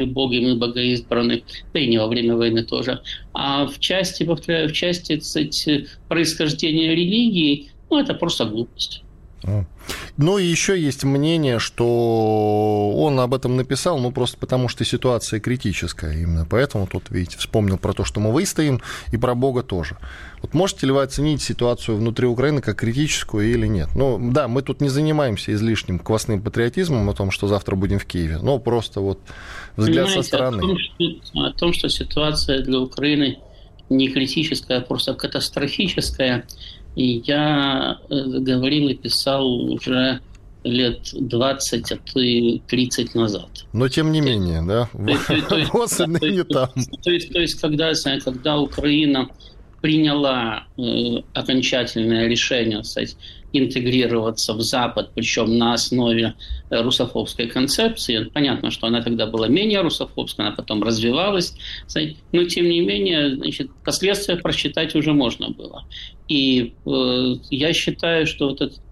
Бога, и мы богоизбраны, да и не во время войны тоже. А в части, повторяю, в части, кстати, происхождения религии, это просто глупость. Ну и еще есть мнение, что он об этом написал, просто потому что ситуация критическая. Именно поэтому тут, видите, вспомнил про то, что мы выстоим, и про Бога тоже. Вот можете ли вы оценить ситуацию внутри Украины как критическую или нет? Да, мы тут не занимаемся излишним квасным патриотизмом о том, что завтра будем в Киеве, но просто взгляд со стороны. О том, что ситуация для Украины не критическая, а просто катастрофическая, и я говорил и писал уже лет 20, а то и 30 назад. Но тем не менее, да? ВОЗ не там. То есть, когда Украина приняла окончательное решение, кстати, интегрироваться в Запад, причем на основе русофобской концепции. Понятно, что она тогда была менее русофобской, она потом развивалась, но тем не менее, последствия просчитать уже можно было. И я считаю, что этот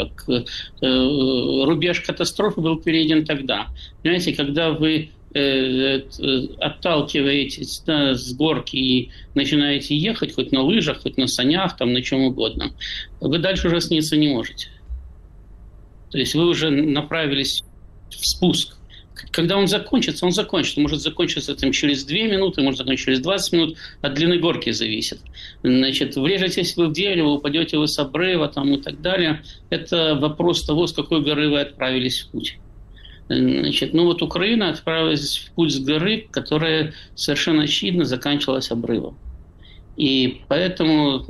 рубеж катастрофы был перейден тогда. Понимаете, когда вы отталкиваетесь с горки и начинаете ехать хоть на лыжах, хоть на санях, на чем угодно, вы дальше уже сниться не можете. То есть вы уже направились в спуск. Когда он закончится, он закончится. Может закончиться через 2 минуты, может закончиться через 20 минут. От длины горки зависит. Врежетесь вы в дерево, упадете вы с обрыва и так далее. Это вопрос того, с какой горы вы отправились в путь. Украина отправилась в путь с горы, которая совершенно очевидно заканчивалась обрывом. И поэтому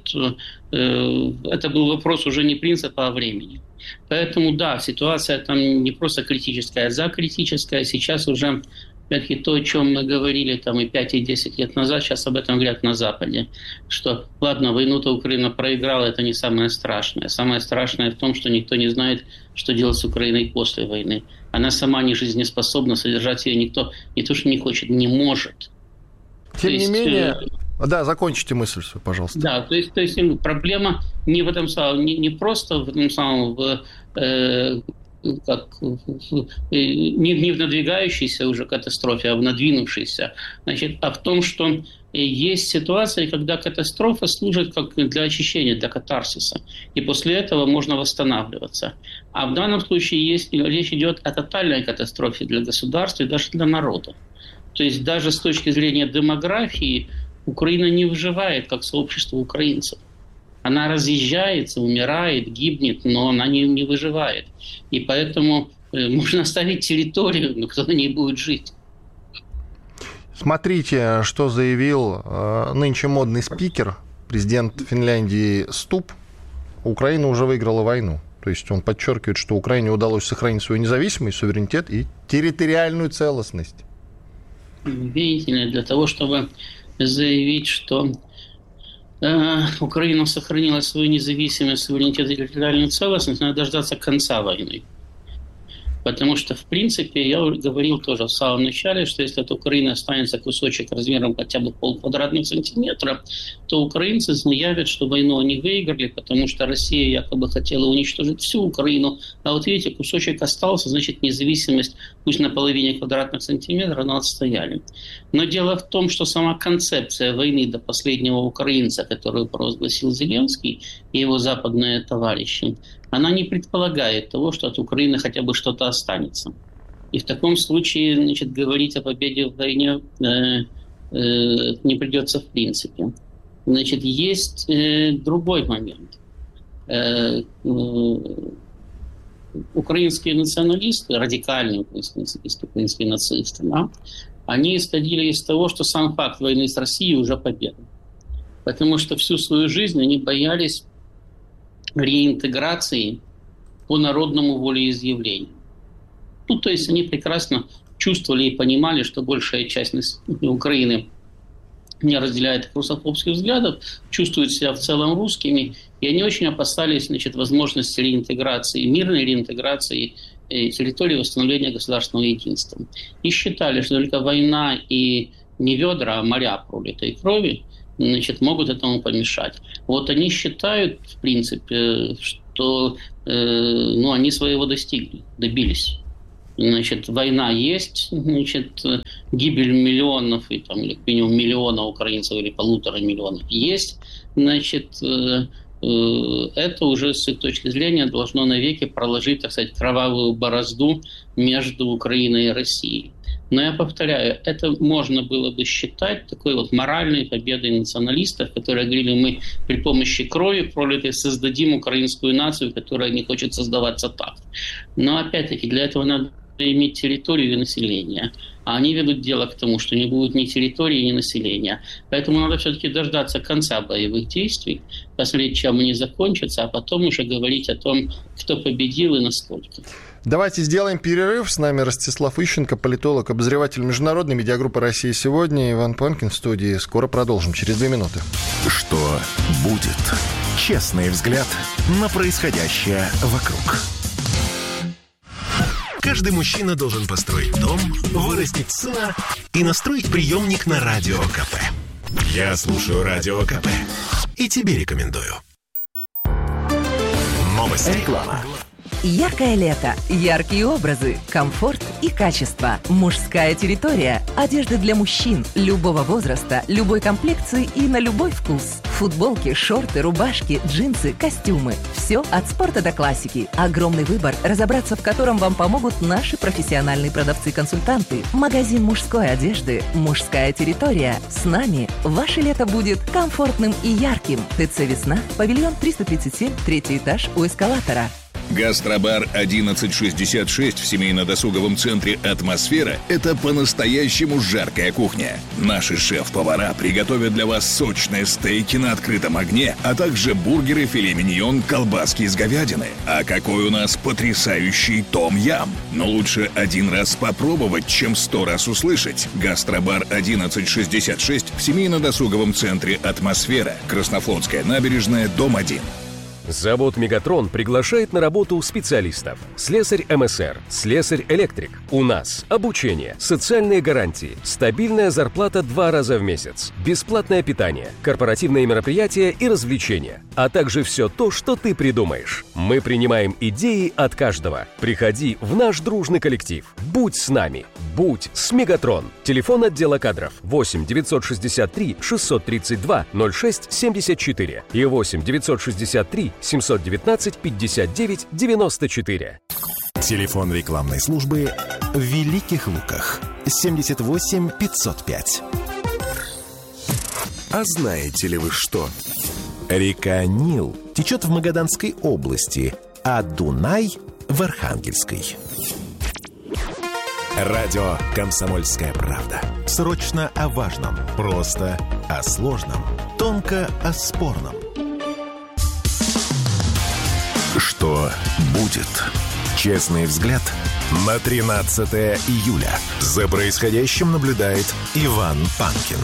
это был вопрос уже не принципа, а времени. Поэтому, да, ситуация там не просто критическая, а закритическая. Сейчас уже, опять-таки, то, о чем мы говорили и 5, и 10 лет назад, сейчас об этом говорят на Западе. Что, ладно, войну-то Украина проиграла, это не самое страшное. Самое страшное в том, что никто не знает, что делать с Украиной после войны. Она сама не жизнеспособна, содержать ее никто не то, что не хочет, не может. Тем не менее... Да, закончите мысль свою, пожалуйста. Да, то есть проблема не в этом самом, не просто в этом самом, не в надвигающейся уже катастрофе, а в надвинувшейся. А в том, что есть ситуации, когда катастрофа служит как для очищения, для катарсиса. И после этого можно восстанавливаться. А в данном случае речь идет о тотальной катастрофе для государства и даже для народа. То есть даже с точки зрения демографии Украина не выживает как сообщество украинцев. Она разъезжается, умирает, гибнет, но она не выживает. И поэтому можно оставить территорию, но кто на ней будет жить. Смотрите, что заявил нынче модный спикер, президент Финляндии Стуб. Украина уже выиграла войну. То есть он подчеркивает, что Украине удалось сохранить свою независимость, суверенитет и территориальную целостность. Видите, для того, чтобы заявить, что Украина сохранила свою независимость, суверенитет и территориальную целостность, надо дождаться конца войны. Потому что, в принципе, я говорил тоже в самом начале, что если от Украины останется кусочек размером хотя бы 0,5 квадратных сантиметра, то украинцы заявят, что войну они выиграли, потому что Россия якобы хотела уничтожить всю Украину. А вот видите, кусочек остался, значит, независимость, пусть на половине квадратных сантиметров, но отстояли. Но дело в том, что сама концепция войны до последнего украинца, которую провозгласил Зеленский и его западные товарищи, она не предполагает того, что от Украины хотя бы что-то останется. И в таком случае, говорить о победе в войне не придется в принципе. Есть другой момент. Украинские националисты, радикальные украинские нацисты, да, они исходили из того, что сам факт войны с Россией уже победа. Потому что всю свою жизнь они боялись реинтеграции по народному волеизъявлению. То есть они прекрасно чувствовали и понимали, что большая часть Украины не разделяет русофобских взглядов, чувствуют себя в целом русскими, и они очень опасались возможности реинтеграции, мирной реинтеграции территории, восстановления государственного единства. И считали, что только война и не ведра, а моря пролитой крови могут этому помешать. Вот они считают, в принципе, что они своего добились. Значит, война есть, значит, гибель миллионов, и там, или как минимум миллиона украинцев, или 1,5 миллиона есть, значит, это уже с их точки зрения должно навеки проложить, так сказать, кровавую борозду между Украиной и Россией. Но я повторяю, это можно было бы считать такой вот моральной победой националистов, которые говорили, мы при помощи крови пролитой создадим украинскую нацию, которая не хочет создаваться так. Но опять-таки для этого надо иметь территорию и население. А они ведут дело к тому, что не будет ни территории, ни населения. Поэтому надо все-таки дождаться конца боевых действий, посмотреть, чем они закончатся, а потом уже говорить о том, кто победил и насколько. Давайте сделаем перерыв. С нами Ростислав Ищенко, политолог, обозреватель международной медиагруппы «Россия сегодня». Иван Панкин в студии. Скоро продолжим, через 2 минуты. Что будет? Честный взгляд на происходящее вокруг. Каждый мужчина должен построить дом, вырастить сына и настроить приемник на Радио КП. Я слушаю Радио КП и тебе рекомендую. Новости. Реклама. Яркое лето, яркие образы, комфорт и качество. Мужская территория. Одежда для мужчин любого возраста, любой комплекции и на любой вкус. Футболки, шорты, рубашки, джинсы, костюмы. Все от спорта до классики. Огромный выбор, разобраться в котором вам помогут наши профессиональные продавцы-консультанты. Магазин мужской одежды «Мужская территория». С нами ваше лето будет комфортным и ярким. ТЦ «Весна», павильон 337, 3-й этаж у эскалатора. Гастробар 1166 в семейно-досуговом центре «Атмосфера» — это по-настоящему жаркая кухня. Наши шеф-повара приготовят для вас сочные стейки на открытом огне, а также бургеры, филе миньон, колбаски из говядины. А какой у нас потрясающий том-ям! Но лучше один раз попробовать, чем 100 раз услышать. Гастробар 1166 в семейно-досуговом центре «Атмосфера», Краснофлотская набережная, дом 1. Завод «Мегатрон» приглашает на работу специалистов. Слесарь МСР, слесарь-электрик. У нас обучение, социальные гарантии, стабильная зарплата 2 раза в месяц, бесплатное питание, корпоративные мероприятия и развлечения, а также все то, что ты придумаешь. Мы принимаем идеи от каждого. Приходи в наш дружный коллектив. Будь с нами. Будь с «Мегатрон». Телефон отдела кадров 8 963 632 06 74 и 8 963 719 59 94. Телефон рекламной службы в Великих Луках 78 505. А знаете ли вы что? Река Нил течет в Магаданской области, а Дунай в Архангельской. Радио «Комсомольская правда». Срочно о важном, просто о сложном, тонко о спорном. Что будет? Честный взгляд на 13 июля. За происходящим наблюдает Иван Панкин.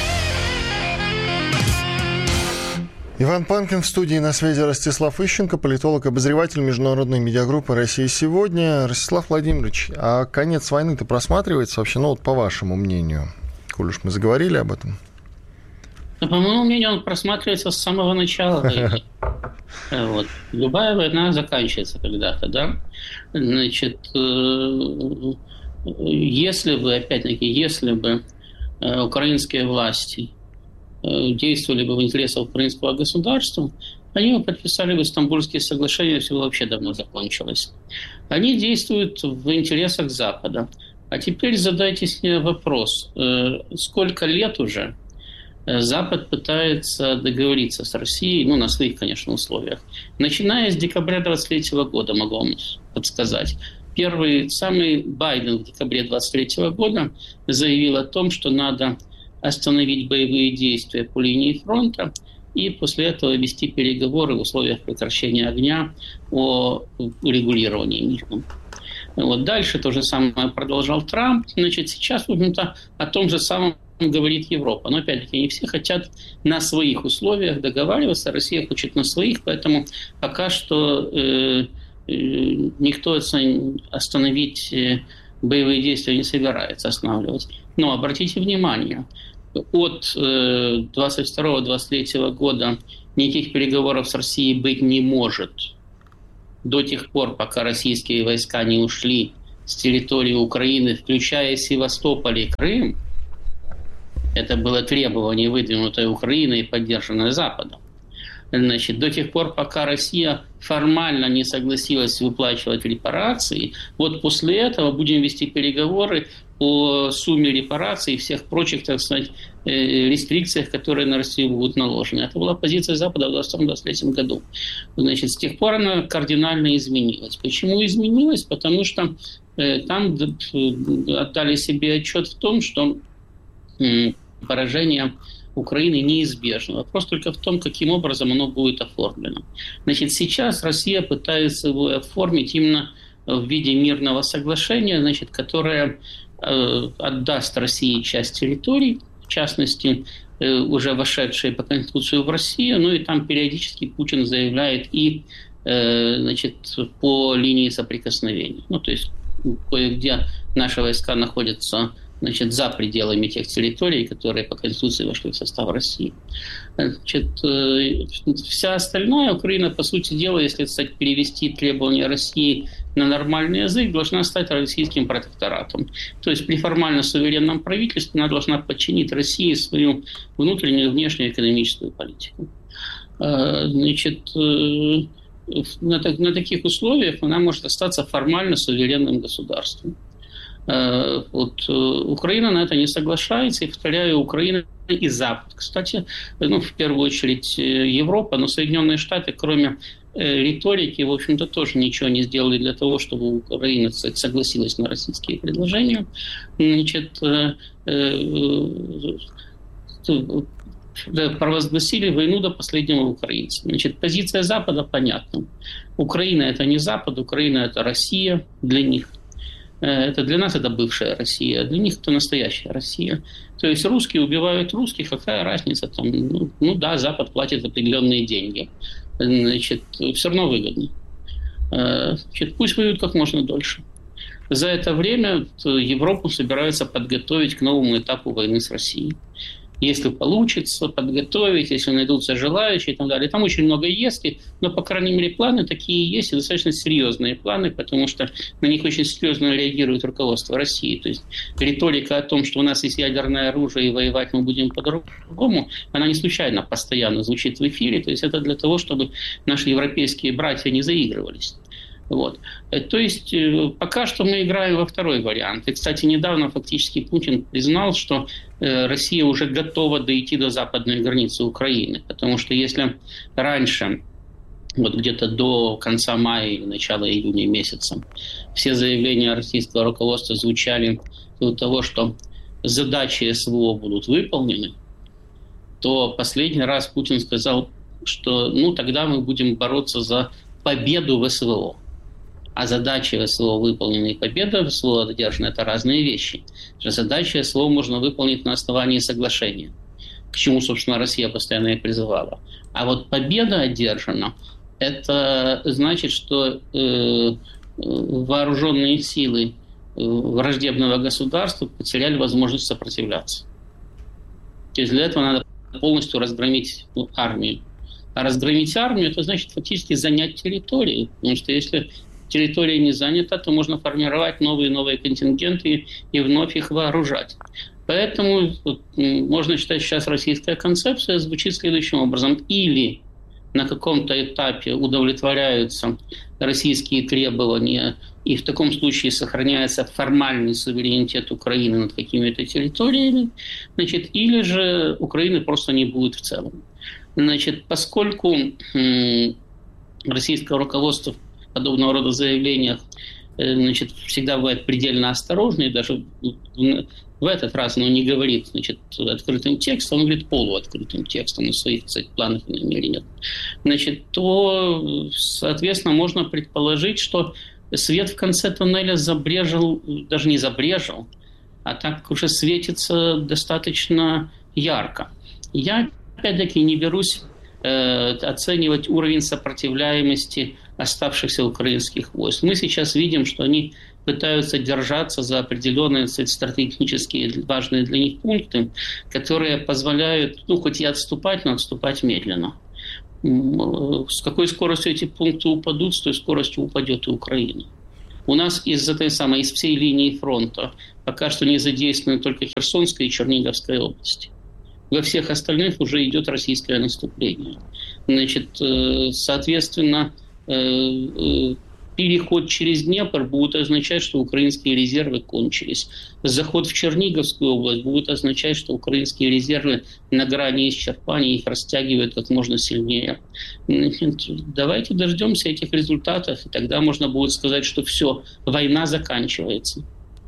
Иван Панкин в студии, на связи Ростислав Ищенко, политолог, обозреватель международной медиагруппы «Россия сегодня». Ростислав Владимирович, а конец войны-то просматривается вообще, ну вот по вашему мнению, коль уж мы заговорили об этом? По моему мнению, он просматривается с самого начала войны. Вот. Любая война заканчивается когда-то, да? Значит, если бы украинские власти действовали бы в интересах украинского государства, они бы подписали бы Стамбульские соглашения, все вообще давно закончилось. Они действуют в интересах Запада. А теперь задайте себе вопрос, сколько лет уже Запад пытается договориться с Россией, ну, на своих, конечно, условиях. Начиная с декабря 2023 года, могу вам подсказать. Самый Байден в декабре 2023 года заявил о том, что надо остановить боевые действия по линии фронта и после этого вести переговоры в условиях прекращения огня о урегулировании. Вот дальше то же самое продолжал Трамп. Значит, сейчас, в общем-то, о том же самом говорит Европа. Но, опять-таки, не все хотят на своих условиях договариваться, Россия хочет на своих, поэтому пока что никто остановить боевые действия не собирается останавливать. Но обратите внимание, от 22-23 года никаких переговоров с Россией быть не может до тех пор, пока российские войска не ушли с территории Украины, включая Севастополь и Крым, это было требование, выдвинутое Украиной и поддержанное Западом. Значит, до тех пор, пока Россия формально не согласилась выплачивать репарации, вот после этого будем вести переговоры о сумме репараций и всех прочих, так сказать, рестрикциях, которые на Россию будут наложены. Это была позиция Запада в 2022-2023 году. Значит, с тех пор она кардинально изменилась. Почему изменилась? Потому что там отдали себе отчет в том, что поражение Украины неизбежно. Вопрос только в том, каким образом оно будет оформлено. Значит, сейчас Россия пытается его оформить именно в виде мирного соглашения, значит, которое отдаст России часть территорий, в частности, уже вошедшие по Конституции в Россию, ну и там периодически Путин заявляет и, значит, по линии соприкосновения. Ну, то есть кое-где наши войска находятся, значит, за пределами тех территорий, которые по Конституции вошли в состав России. Значит, вся остальная Украина, по сути дела, если, кстати, перевести требования России на нормальный язык, должна стать российским протекторатом. То есть при формально суверенном правительстве она должна подчинить России свою внутреннюю и внешнюю экономическую политику. Значит, на таких условиях она может остаться формально суверенным государством. Вот, Украина на это не соглашается, и, повторяю, Украина и Запад. Кстати, ну, в первую очередь Европа, но Соединенные Штаты, кроме риторики, в общем-то, тоже ничего не сделали для того, чтобы Украина, кстати, согласилась на российские предложения. Значит, провозгласили войну до последнего украинца. Значит, позиция Запада понятна. Украина – это не Запад, Украина – это Россия для них. Это для нас это бывшая Россия, для них это настоящая Россия. То есть русские убивают русских, какая разница там? Ну да, Запад платит определенные деньги. Значит, все равно выгодно. Значит, пусть воюют как можно дольше. За это время Европу собираются подготовить к новому этапу войны с Россией. Если получится подготовить, если найдутся желающие и так далее. Там очень много «если», но, по крайней мере, планы такие есть, и достаточно серьезные планы, потому что на них очень серьезно реагирует руководство России. То есть риторика о том, что у нас есть ядерное оружие и воевать мы будем по-другому, она не случайно постоянно звучит в эфире. То есть это для того, чтобы наши европейские братья не заигрывались. Вот. То есть пока что мы играем во второй вариант. И, кстати, недавно фактически Путин признал, что Россия уже готова дойти до западной границы Украины. Потому что если раньше, вот где-то до конца мая или начала июня месяца, все заявления российского руководства звучали до того, что задачи СВО будут выполнены, то последний раз Путин сказал, что ну тогда мы будем бороться за победу в СВО. А задачи СВО выполнены и победа СВО одержана – это разные вещи. Задачи СВО можно выполнить на основании соглашения, к чему, собственно, Россия постоянно и призывала. А вот победа одержана – это значит, что вооруженные силы враждебного государства потеряли возможность сопротивляться. То есть для этого надо полностью разгромить армию. А разгромить армию – это значит фактически занять территорию. Потому что если территория не занята, то можно формировать новые и новые контингенты и вновь их вооружать. Поэтому можно считать, сейчас российская концепция звучит следующим образом. Или на каком-то этапе удовлетворяются российские требования, и в таком случае сохраняется формальный суверенитет Украины над какими-то территориями, значит, или же Украины просто не будет в целом. Значит, поскольку российское руководство в подобного рода заявлениях, значит, всегда бывает предельно осторожный, даже в этот раз оно не говорит, значит, открытым текстом, он говорит полуоткрытым текстом на своих, кстати, планах и намерениях, значит, то, соответственно, можно предположить, что свет в конце туннеля забрежил, даже не забрежил, а так уже светится достаточно ярко. Я, опять-таки, не берусь оценивать уровень сопротивляемости оставшихся украинских войск. Мы сейчас видим, что они пытаются держаться за определенные стратегические важные для них пункты, которые позволяют, ну, хоть и отступать, но отступать медленно. С какой скоростью эти пункты упадут, с той скоростью упадет и Украина. У нас из всей линии фронта пока что не задействованы только Херсонская и Черниговская области. Во всех остальных уже идет российское наступление. Значит, соответственно, переход через Днепр будет означать, что украинские резервы кончились. Заход в Черниговскую область будет означать, что украинские резервы на грани исчерпания, их растягивают как можно сильнее. Давайте дождемся этих результатов, и тогда можно будет сказать, что все, война заканчивается.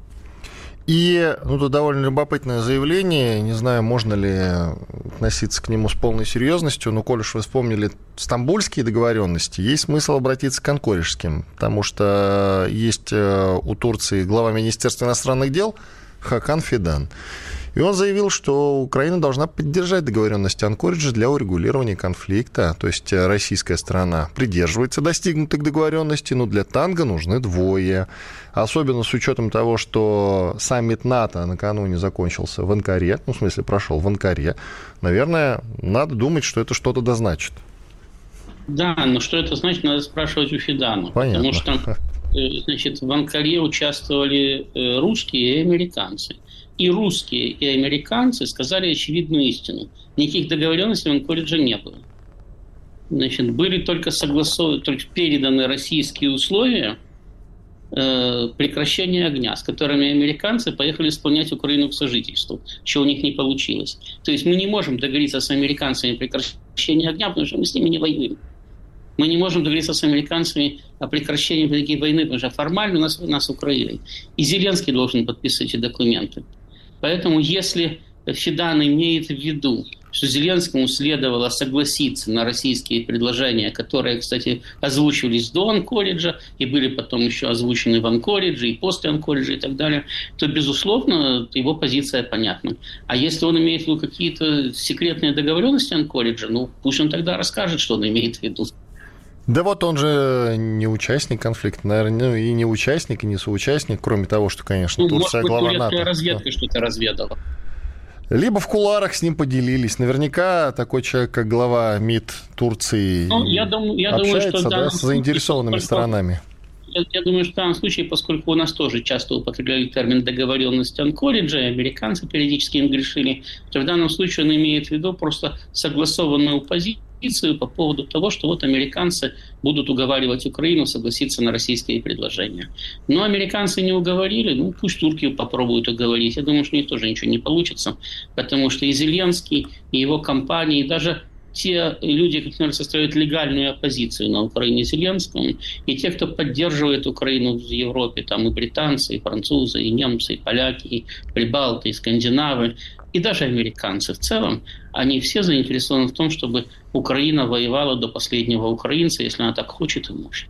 И тут довольно любопытное заявление, не знаю, можно ли относиться к нему с полной серьезностью, но коль уж вы вспомнили стамбульские договоренности, есть смысл обратиться к анкориджским, потому что есть у Турции глава Министерства иностранных дел Хакан Фидан. И он заявил, что Украина должна поддержать договоренности Анкориджа для урегулирования конфликта. То есть российская сторона придерживается достигнутых договоренностей, но для танго нужны двое. Особенно с учетом того, что саммит НАТО накануне закончился в Анкаре, в смысле прошел в Анкаре. Наверное, надо думать, что это что-то дозначит. Да, но что это значит, надо спрашивать у Фидана. Понятно. Потому что в Анкаре участвовали русские и американцы. И русские, и американцы сказали очевидную истину. Никаких договоренностей в Анкоридже не было. Значит, были только переданы российские условия прекращения огня, с которыми американцы поехали склонять Украину к сожительству, что у них не получилось. То есть мы не можем договориться с американцами о прекращении огня, потому что мы с ними не воюем. Мы не можем договориться с американцами о прекращении такой войны, потому что формально у нас война с Украиной. И Зеленский должен подписать эти документы. Поэтому если Фидан имеет в виду, что Зеленскому следовало согласиться на российские предложения, которые, кстати, озвучивались до Анкориджа и были потом еще озвучены в Анкоридже и после Анкориджа и так далее, то, безусловно, его позиция понятна. А если он имеет в виду какие-то секретные договоренности Анкориджа, пусть он тогда расскажет, что он имеет в виду. Да вот он же не участник конфликта, наверное, и не участник, и не соучастник, кроме того, что, конечно, Турция глава НАТО. Может быть, турецкая разведка что-то разведала. Либо в кулуарах с ним поделились. Наверняка такой человек, как глава МИД Турции, я думаю, общается что с заинтересованными сторонами. Я думаю, что в данном случае, поскольку у нас тоже часто употребляли термин договоренности Анкориджа, и американцы периодически им грешили, то в данном случае он имеет в виду просто согласованную позицию по поводу того, что вот американцы будут уговаривать Украину согласиться на российские предложения. Но американцы не уговорили, пусть турки попробуют уговорить. Я думаю, что у них тоже ничего не получится, потому что и Зеленский, и его компании, и даже те люди, которые составляют легальную оппозицию на Украине Зеленскому, и те, кто поддерживает Украину в Европе, там и британцы, и французы, и немцы, и поляки, и прибалты, и скандинавы, и даже американцы в целом, они все заинтересованы в том, чтобы Украина воевала до последнего украинца, если она так хочет и может.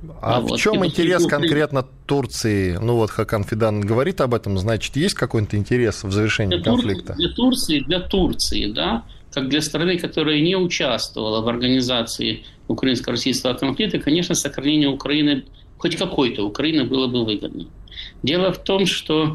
А в чем интерес конкретно Турции? Хакан Фидан говорит об этом, значит, есть какой-то интерес в завершении конфликта? Для Турции, да, как для страны, которая не участвовала в организации украинско-российского конфликта, конечно, сохранение Украины, хоть какой-то Украины, было бы выгодно. Дело в том, что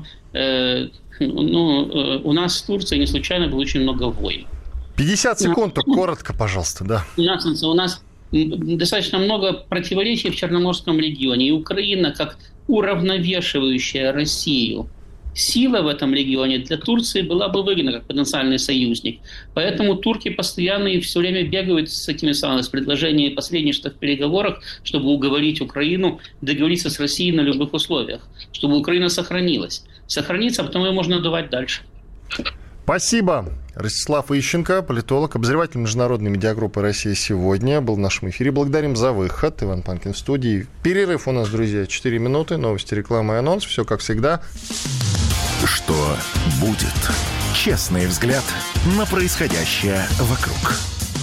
у нас в Турции не случайно было очень много войн. 50 секунд, только коротко, пожалуйста, да. У нас достаточно много противоречий в Черноморском регионе. И Украина, как уравновешивающая Россию сила в этом регионе, для Турции была бы выгодна как потенциальный союзник. Поэтому турки постоянно и все время бегают с предложениями посредничества в переговорах, чтобы уговорить Украину договориться с Россией на любых условиях, чтобы Украина сохранилась. Сохранится, а потом ее можно надувать дальше. Спасибо. Ростислав Ищенко, политолог, обозреватель международной медиагруппы «Россия сегодня», был в нашем эфире. Благодарим за выход. Иван Панкин в студии. Перерыв у нас, друзья, 4 минуты. Новости, реклама и анонс. Все как всегда. Что будет? Честный взгляд на происходящее вокруг.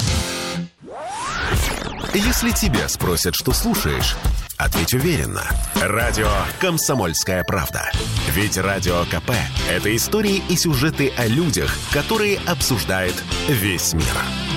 Если тебя спросят, что слушаешь, ответь уверенно. Радио «Комсомольская правда». Ведь Радио КП – это истории и сюжеты о людях, которые обсуждает весь мир.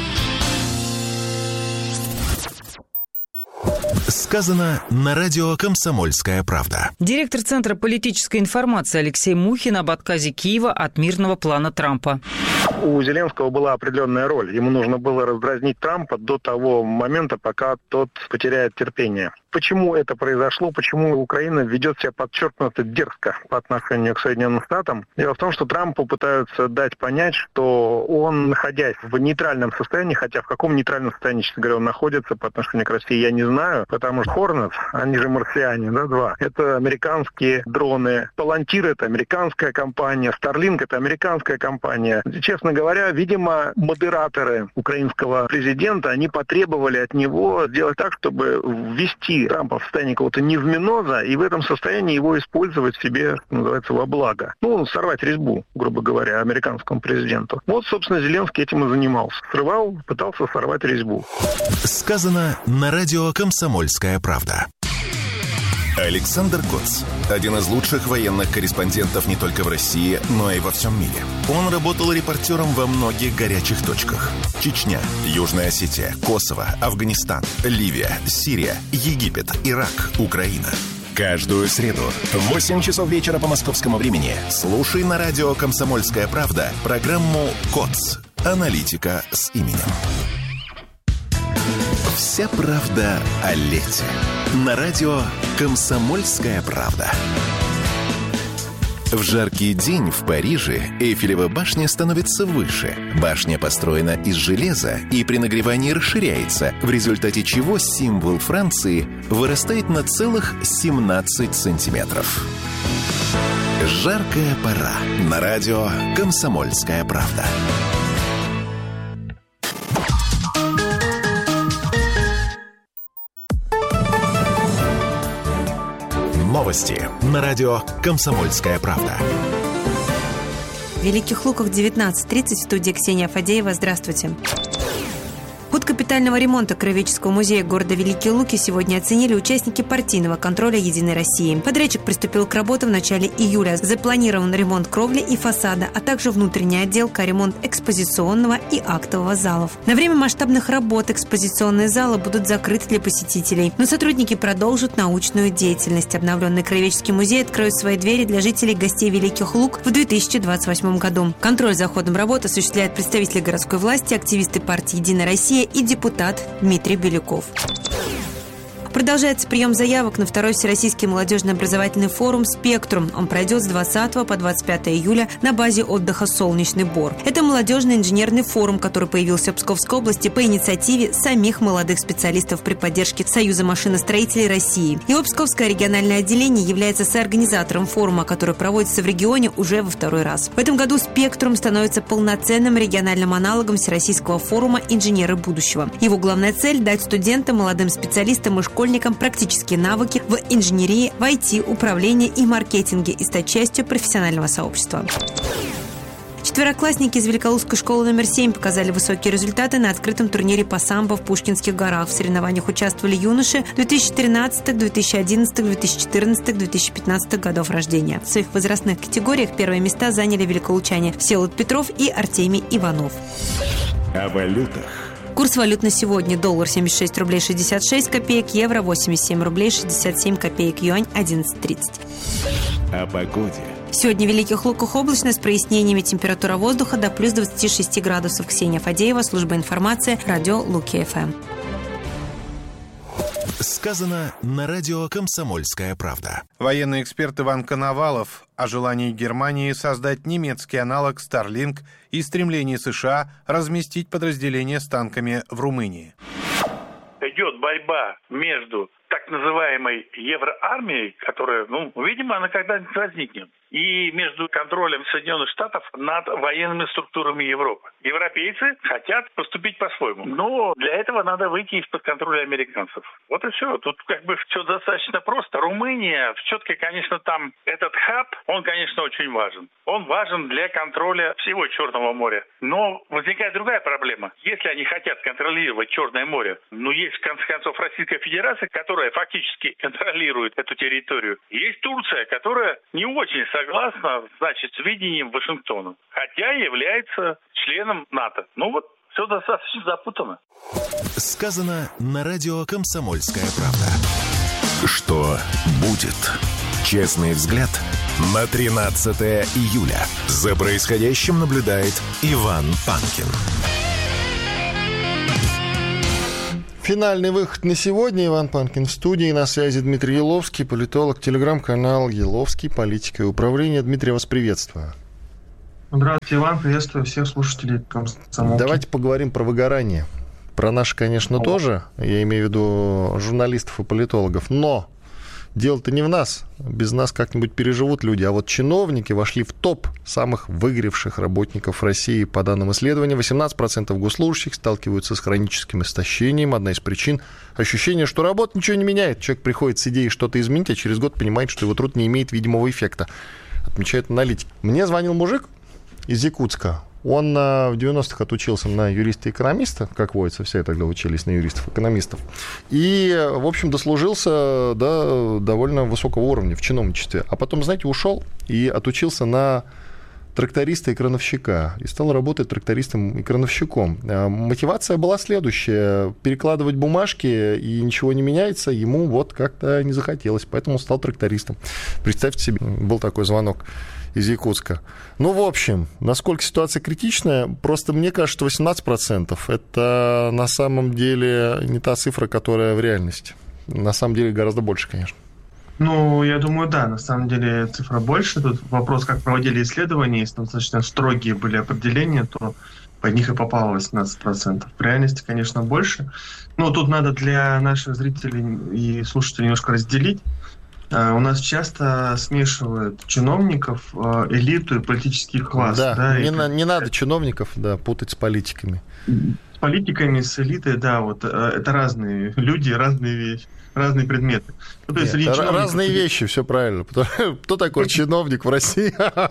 Сказано на радио «Комсомольская правда». Директор Центра политической информации Алексей Мухин об отказе Киева от мирного плана Трампа. У Зеленского была определенная роль. Ему нужно было раздразнить Трампа до того момента, пока тот потеряет терпение. Почему это произошло? Почему Украина ведет себя подчеркнуто дерзко по отношению к Соединенным Штатам? Дело в том, что Трампу пытаются дать понять, что он, находясь в нейтральном состоянии, хотя в каком нейтральном состоянии, честно говоря, он находится по отношению к России, я не знаю, потому что Hornet, они же марсиане, да, два, это американские дроны, Palantir — это американская компания, Starlink — это американская компания. Честно говоря, видимо, модераторы украинского президента, они потребовали от него сделать так, чтобы ввести Трампа в состояние какого-то невминоза и в этом состоянии его использовать себе, что называется, во благо. Сорвать резьбу, грубо говоря, американскому президенту. Вот, собственно, Зеленский этим и занимался. Срывал, пытался сорвать резьбу. Сказано на радио «Комсомольская правда». Александр Коц – один из лучших военных корреспондентов не только в России, но и во всем мире. Он работал репортером во многих горячих точках. Чечня, Южная Осетия, Косово, Афганистан, Ливия, Сирия, Египет, Ирак, Украина. Каждую среду в 8 часов вечера по московскому времени слушай на радио «Комсомольская правда» программу «Коц. Аналитика с именем». Вся правда о лете. На радио «Комсомольская правда». В жаркий день в Париже Эйфелева башня становится выше. Башня построена из железа и при нагревании расширяется, в результате чего символ Франции вырастает на целых 17 сантиметров. Жаркая пора. На радио «Комсомольская правда». Новости на радио «Комсомольская правда». В Великих Луках 19:30 в студии Ксения Фадеева. Здравствуйте. Ход капитального ремонта Краеведческого музея города Великие Луки сегодня оценили участники партийного контроля «Единой России». Подрядчик приступил к работе в начале июля. Запланирован ремонт кровли и фасада, а также внутренняя отделка, ремонт экспозиционного и актового залов. На время масштабных работ экспозиционные залы будут закрыты для посетителей, но сотрудники продолжат научную деятельность. Обновленный Краеведческий музей откроет свои двери для жителей и гостей Великих Лук в 2028 году. Контроль за ходом работы осуществляют представители городской власти, активисты партии «Единая Россия» и депутат Дмитрий Беляков. Продолжается прием заявок на второй Всероссийский молодежный образовательный форум «Спектрум». Он пройдет с 20 по 25 июля на базе отдыха «Солнечный Бор». Это молодежный инженерный форум, который появился в Псковской области по инициативе самих молодых специалистов при поддержке Союза машиностроителей России. Его Псковское региональное отделение является соорганизатором форума, который проводится в регионе уже во второй раз. В этом году «Спектрум» становится полноценным региональным аналогом Всероссийского форума «Инженеры будущего». Его главная цель – дать студентам, молодым специалистам и школьникам практические навыки в инженерии, в IT, управлении и маркетинге и стать частью профессионального сообщества. Четвероклассники из Великолукской школы номер 7 показали высокие результаты на открытом турнире по самбо в Пушкинских горах. В соревнованиях участвовали юноши 2013, 2011, 2014, 2015 годов рождения. В своих возрастных категориях первые места заняли великолучане Всеволод Петров и Артемий Иванов. О валютах. Курс валют на сегодня: доллар 76 рублей 66 копеек, евро 87 рублей 67 копеек, юань 11.30. О погоде. Сегодня в Великих Луках облачно с прояснениями, температура воздуха до плюс 26 градусов. Ксения Фадеева, служба информации, радио Луки-ФМ. Сказано на радио «Комсомольская правда». Военный эксперт Иван Коновалов о желании Германии создать немецкий аналог Starlink и стремлении США разместить подразделения с танками в Румынии. Идет борьба между так называемой евроармией, которая, видимо, она когда-нибудь возникнет, и между контролем Соединенных Штатов над военными структурами Европы. Европейцы хотят поступить по-своему, но для этого надо выйти из-под контроля американцев. Вот и все. Тут все достаточно просто. Румыния, все-таки, конечно, там этот хаб, он, конечно, очень важен. Он важен для контроля всего Черного моря. Но возникает другая проблема. Если они хотят контролировать Черное море, есть, в конце концов, Российская Федерация, которая фактически контролирует эту территорию. Есть Турция, которая не очень согласна, с видением Вашингтона, хотя является членом НАТО. Все достаточно запутано. Сказано на радио «Комсомольская правда». Что будет? Честный взгляд на 13 июля. За происходящим наблюдает Иван Панкин. Финальный выход на сегодня. Иван Панкин в студии. На связи Дмитрий Еловский, политолог, телеграм-канал «Еловский. Политика и управление». Дмитрий, вас приветствую. Здравствуйте, Иван. Приветствую всех слушателей «Комсомолки». Давайте поговорим про выгорание. Про наши, конечно, тоже. Я имею в виду журналистов и политологов. Но дело-то не в нас. Без нас как-нибудь переживут люди. А вот чиновники вошли в топ самых выгоревших работников России. По данным исследования, 18% госслужащих сталкиваются с хроническим истощением. Одна из причин – ощущение, что работа ничего не меняет. Человек приходит с идеей что-то изменить, а через год понимает, что его труд не имеет видимого эффекта. Отмечают аналитики. Мне звонил мужик из Якутска. Он в 90-х отучился на юриста-экономиста, как водится, все тогда учились на юристов-экономистов. И, в общем, дослужился до довольно высокого уровня в чиновничестве. А потом, знаете, ушел и отучился на тракториста и крановщика. И стал работать трактористом и крановщиком. Мотивация была следующая. Перекладывать бумажки, и ничего не меняется, ему вот как-то не захотелось. Поэтому стал трактористом. Представьте себе, был такой звонок из Якутска. Ну, в общем, насколько ситуация критичная, просто мне кажется, что 18% это на самом деле не та цифра, которая в реальности. На самом деле гораздо больше, конечно. Ну, я думаю, да, на самом деле цифра больше. Тут вопрос, как проводили исследования, если достаточно строгие были определения, то под них и попало 18%. В реальности, конечно, больше. Но тут надо для наших зрителей и слушателей немножко разделить. У нас часто смешивают чиновников, элиту и политический класс. Да, не надо чиновников путать с политиками. С политиками, с элитой, да, вот это разные люди, разные вещи, разные предметы. Ну, то есть, разные вещи, все правильно. Кто такой чиновник в России?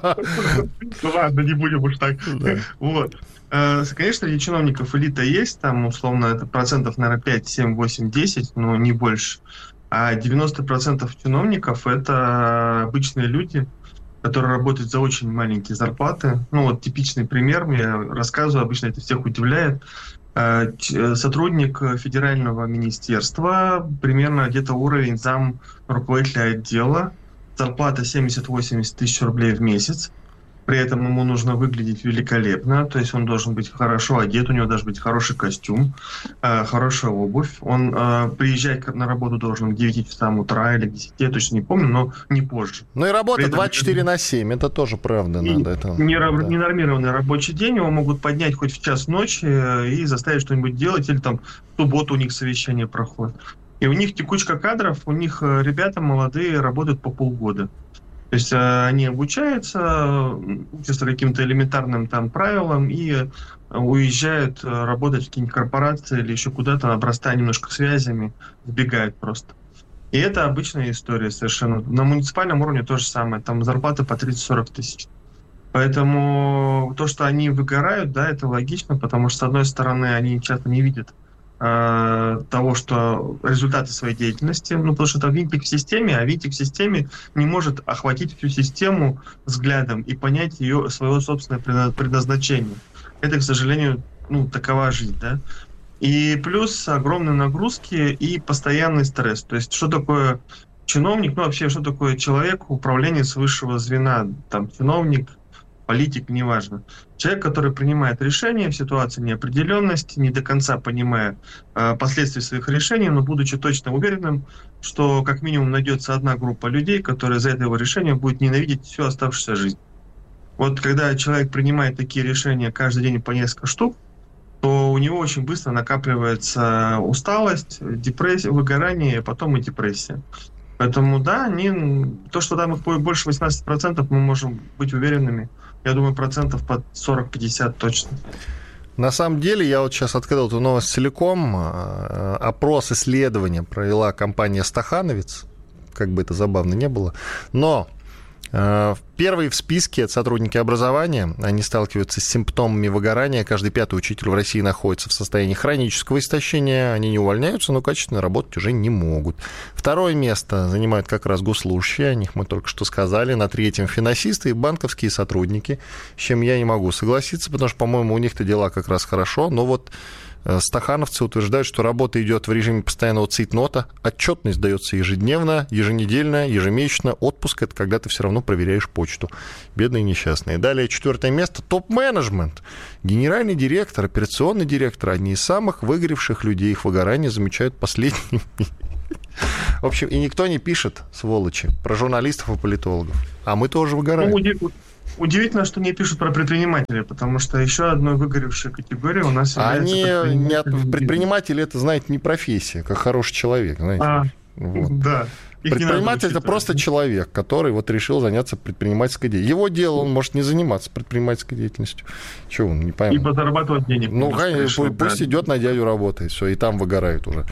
Ну ладно, не будем уж так. Вот. Конечно, среди чиновников элита есть, там, условно, это процентов, наверное, 5, 7, 8, 10, но не больше. А 90% чиновников – это обычные люди, которые работают за очень маленькие зарплаты. Ну, вот типичный пример, я рассказываю, обычно это всех удивляет. Сотрудник федерального министерства, примерно где-то уровень зам руководителя отдела, зарплата 70-80 тысяч рублей в месяц. При этом ему нужно выглядеть великолепно, то есть он должен быть хорошо одет, у него должен быть хороший костюм, хорошая обувь. Он приезжать на работу должен к 9 часам утра или к 10, я точно не помню, но не позже. Ну и работа 24/7, это тоже правда. Ненормированный рабочий день, его могут поднять хоть в час ночи и заставить что-нибудь делать, или там в субботу у них совещание проходит. И у них текучка кадров, у них ребята молодые работают по полгода. То есть они обучаются, учатся каким-то элементарным там правилам и уезжают работать в какие-нибудь корпорации или еще куда-то, обрастая немножко связями, сбегают просто. И это обычная история совершенно. На муниципальном уровне то же самое, там зарплаты по 30-40 тысяч. Поэтому то, что они выгорают, да, это логично, потому что, с одной стороны, они часто не видят того, что результаты своей деятельности, ну, потому что это винтик в системе, а винтик в системе не может охватить всю систему взглядом и понять ее, свое собственное предназначение. Это, к сожалению, ну, такова жизнь, да. И плюс огромные нагрузки и постоянный стресс. То есть, что такое чиновник, ну, вообще, что такое человек, управленец высшего звена, там, чиновник, политик, неважно. Человек, который принимает решения в ситуации неопределенности, не до конца понимая последствия своих решений, но будучи точно уверенным, что как минимум найдется одна группа людей, которая за это его решение будет ненавидеть всю оставшуюся жизнь. Вот когда человек принимает такие решения каждый день по несколько штук, то у него очень быстро накапливается усталость, депрессия, выгорание, а потом и депрессия. Поэтому да, то, что там их будет больше 18%, мы можем быть уверенными. Я думаю, процентов под 40-50 точно. На самом деле, я вот сейчас открыл эту новость целиком. Опрос исследования провела компания «Стахановец». Как бы это забавно не было. Но первые в списке – это сотрудники образования. Они сталкиваются с симптомами выгорания. Каждый пятый учитель в России находится в состоянии хронического истощения. Они не увольняются, но качественно работать уже не могут. Второе место занимают как раз госслужащие. О них мы только что сказали. На третьем – финансисты и банковские сотрудники. С чем я не могу согласиться, потому что, по-моему, у них-то дела как раз хорошо. Но вот Стахановцы утверждают, что работа идет в режиме постоянного цейтнота, отчетность дается ежедневно, еженедельно, ежемесячно, отпуск — это когда ты все равно проверяешь почту. Бедные несчастные. Далее 4 место — топ-менеджмент. Генеральный директор, операционный директор — одни из самых выгоревших людей. Их выгорание замечают последними. В общем, и никто не пишет, сволочи, про журналистов и политологов. А мы тоже выгораем. Удивительно, что не пишут про предпринимателей, потому что еще одной выгоревшей категорией у нас является предприниматели, это, знаете, не профессия, как хороший человек, знаете. Вот. Да. Предприниматель — это просто человек, который вот решил заняться предпринимательской деятельностью. Его дело, он может не заниматься предпринимательской деятельностью. Чего он, не пойму. Либо зарабатывать денег. Ну, конечно, пусть идет на дядю работает, все, и там выгорают уже.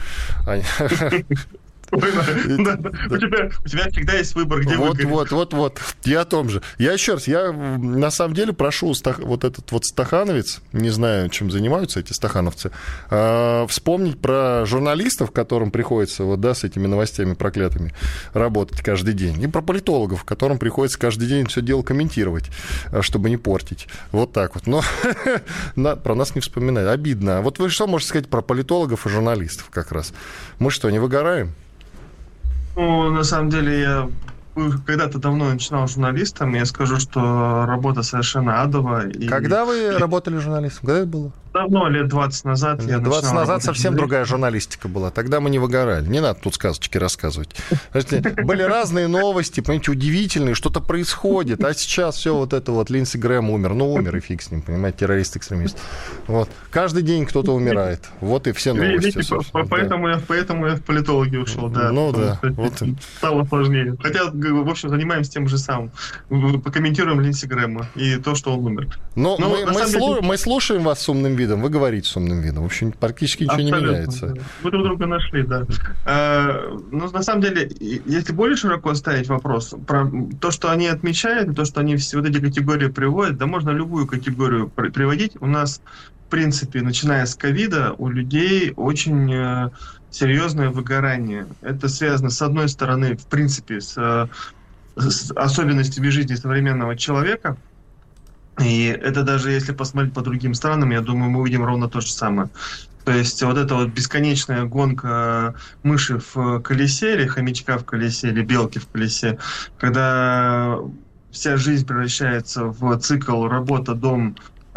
У тебя всегда есть выбор, где выгореть. Вот. Я о том же. Я еще раз, я на самом деле прошу вот этот вот стахановец, не знаю, чем занимаются эти стахановцы, вспомнить про журналистов, которым приходится вот, да, с этими новостями проклятыми работать каждый день, и про политологов, которым приходится каждый день все дело комментировать, чтобы не портить. Вот так вот. Но про нас не вспоминают. Обидно. Вот вы что можете сказать про политологов и журналистов как раз? Мы что, не выгораем? Ну, на самом деле, я когда-то давно начинал журналистом, я скажу, что работа совершенно адовая. Когда вы работали журналистом? Когда это было? Давно, лет 20 назад. 20 назад совсем другая журналистика была. Тогда мы не выгорали. Не надо тут сказочки рассказывать. Были разные новости, понимаете, удивительные, что-то происходит. А сейчас все вот это вот, Линдси Грэм умер. Ну, умер и фиг с ним, понимаете, террорист-экстремист. Вот. Каждый день кто-то умирает. Вот и все новости. Поэтому я в политологи ушел, да. Ну, да. Стало сложнее. Хотя, в общем, занимаемся тем же самым. Покомментируем Линдси Грэма и то, что он умер. Но мы слушаем вас с умным видом. Вы говорите с умным видом. В общем, практически ничего не меняется. Да. Вы друг друга нашли, да. Но на самом деле, если более широко ставить вопрос, про то, что они отмечают, то, что они все вот эти категории приводят, да можно любую категорию приводить. У нас, в принципе, начиная с ковида, у людей очень серьезное выгорание. Это связано, с одной стороны, в принципе, с особенностями жизни современного человека. И это даже если посмотреть по другим странам, я думаю, мы увидим ровно то же самое. То есть вот эта вот бесконечная гонка мыши в колесе, или хомячка в колесе, или белки в колесе, когда вся жизнь превращается в цикл работа-дом,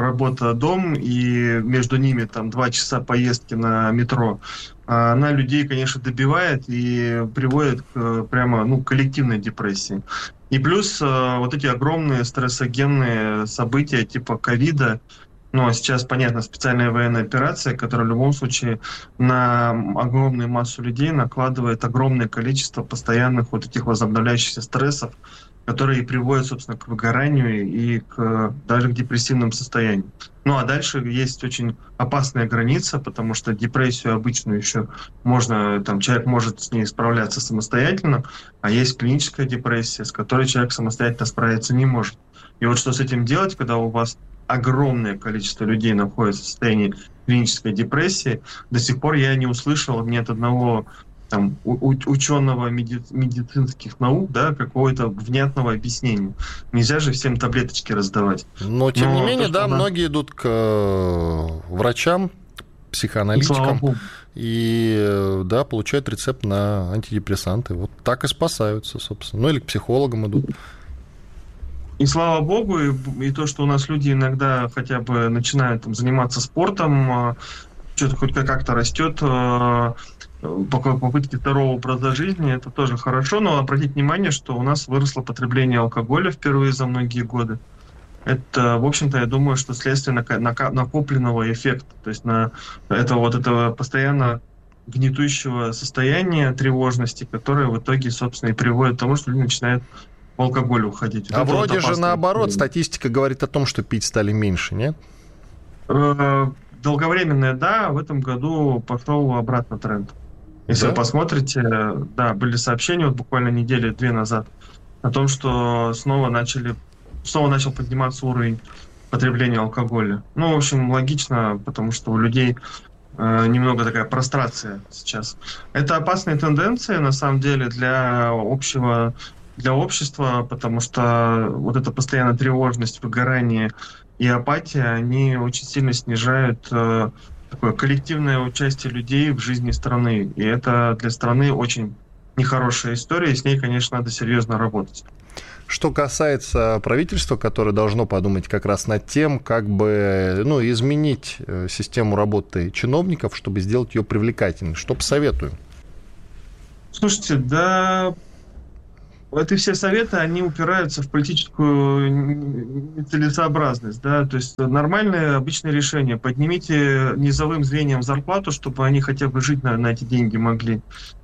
и между ними там 2 часа поездки на метро, она людей, конечно, добивает и приводит к прямо коллективной депрессии. И плюс вот эти огромные стрессогенные события типа ковида, а сейчас, понятно, специальная военная операция, которая в любом случае на огромную массу людей накладывает огромное количество постоянных вот этих возобновляющихся стрессов, которые приводят, собственно, к выгоранию и даже к депрессивным состояниям. Ну, а дальше есть очень опасная граница, потому что депрессию обычную еще можно, человек может с ней справляться самостоятельно, а есть клиническая депрессия, с которой человек самостоятельно справиться не может. И вот что с этим делать, когда у вас огромное количество людей находится в состоянии клинической депрессии, до сих пор я не услышал ни от одного ученого медицинских наук, да, какого-то внятного объяснения. Нельзя же всем таблеточки раздавать. Но тем не менее, многие идут к врачам, психоаналитикам и, получают рецепт на антидепрессанты. Вот так и спасаются, собственно. Ну, или к психологам идут. И слава богу, и то, что у нас люди иногда хотя бы начинают заниматься спортом, что-то хоть как-то растет, попытки здорового образа жизни, это тоже хорошо, но обратите внимание, что у нас выросло потребление алкоголя впервые за многие годы. Это, в общем-то, я думаю, что следствие накопленного эффекта, то есть этого постоянно гнетущего состояния тревожности, которое в итоге, собственно, и приводит к тому, что люди начинают в алкоголь уходить. А вроде же наоборот, статистика говорит о том, что пить стали меньше, нет? Долговременное, да, в этом году пошел обратно тренд. Если вы посмотрите, были сообщения буквально недели-две назад о том, что снова начал подниматься уровень потребления алкоголя. Ну, в общем, логично, потому что у людей немного такая прострация сейчас. Это опасные тенденции, на самом деле, для общества, потому что вот эта постоянная тревожность, выгорание и апатия, они очень сильно снижают такое коллективное участие людей в жизни страны. И это для страны очень нехорошая история, и с ней, конечно, надо серьезно работать. Что касается правительства, которое должно подумать как раз над тем, как бы изменить систему работы чиновников, чтобы сделать ее привлекательной, что посоветуем? Слушайте, да, эти все советы, они упираются в политическую целесообразность, да, то есть нормальное, обычное решение. Поднимите низовым звеньям зарплату, чтобы они хотя бы жить на эти деньги могли,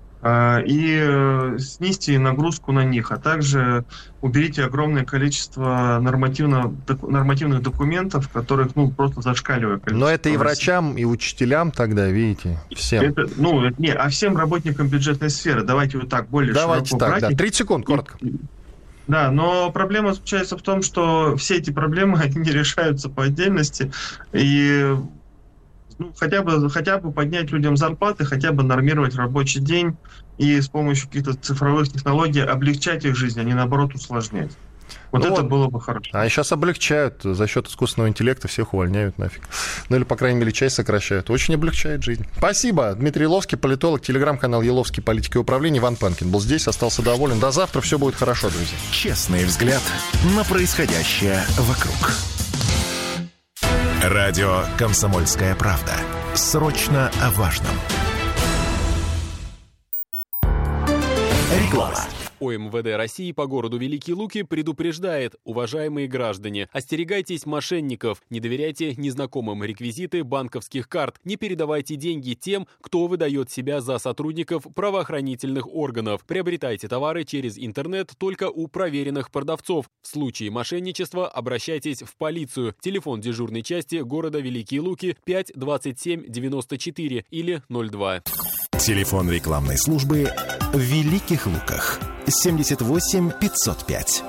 и снизьте нагрузку на них, а также уберите огромное количество нормативных документов, которых, просто зашкаливает количество. Но это и врачам, и учителям тогда, видите, всем. А всем работникам бюджетной сферы. Давайте вот так, более Давайте широко так, брать. да. 30 секунд, коротко. Да, но проблема заключается в том, что все эти проблемы, они не решаются по отдельности, и хотя бы поднять людям зарплаты, хотя бы нормировать рабочий день и с помощью каких-то цифровых технологий облегчать их жизнь, а не наоборот усложнять. Это было бы хорошо. А сейчас облегчают. За счет искусственного интеллекта всех увольняют нафиг. Или, по крайней мере, часть сокращают. Очень облегчает жизнь. Спасибо. Дмитрий Еловский, политолог, телеграм-канал «Еловский политики и управления». Иван Панкин был здесь, остался доволен. До завтра. Все будет хорошо, друзья. Честный взгляд на происходящее вокруг. Радио «Комсомольская правда». Срочно о важном. Реклама. ОМВД России по городу Великие Луки предупреждает: уважаемые граждане, остерегайтесь мошенников, не доверяйте незнакомым реквизиты банковских карт, не передавайте деньги тем, кто выдает себя за сотрудников правоохранительных органов. Приобретайте товары через интернет только у проверенных продавцов. В случае мошенничества обращайтесь в полицию. Телефон дежурной части города Великие Луки 5 27 94 или 02. Телефон рекламной службы в Великих Луках 78 505.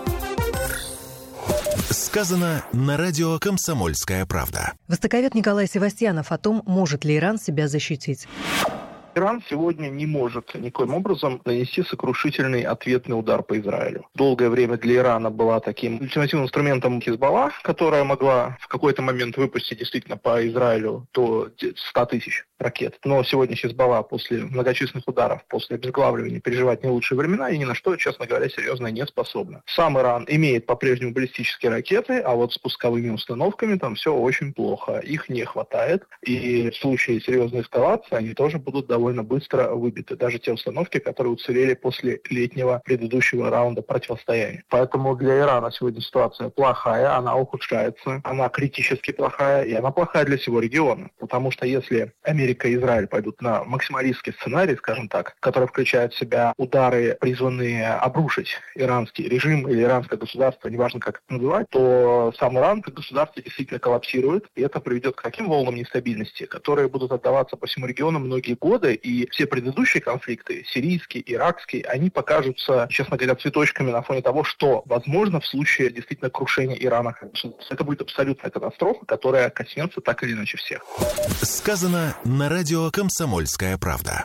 Сказано на радио «Комсомольская правда». Востоковед Николай Севастьянов о том, может ли Иран себя защитить. Иран сегодня не может никоим образом нанести сокрушительный ответный удар по Израилю. Долгое время для Ирана была таким ультимативным инструментом Хизбалла, которая могла в какой-то момент выпустить действительно по Израилю до 100 тысяч ракет. Но сегодня Хизбалла после многочисленных ударов, после обезглавливания переживает не лучшие времена и ни на что, честно говоря, серьезно не способна. Сам Иран имеет по-прежнему баллистические ракеты, а вот с пусковыми установками там все очень плохо. Их не хватает, и в случае серьезной эскалации они тоже будут довольно быстро выбиты. Даже те установки, которые уцелели после летнего предыдущего раунда противостояния. Поэтому для Ирана сегодня ситуация плохая, она ухудшается, она критически плохая, и она плохая для всего региона. Потому что если Америка и Израиль пойдут на максималистский сценарий, скажем так, который включает в себя удары, призванные обрушить иранский режим или иранское государство, неважно как это называть, то сам Иран как государство действительно коллапсирует, и это приведет к таким волнам нестабильности, которые будут отдаваться по всему региону многие годы, и все предыдущие конфликты, сирийский, иракский, они покажутся, честно говоря, цветочками на фоне того, что возможно в случае действительно крушения Ирана как государства. Это будет абсолютная катастрофа, которая коснется так или иначе всех. Сказано на радио «Комсомольская правда».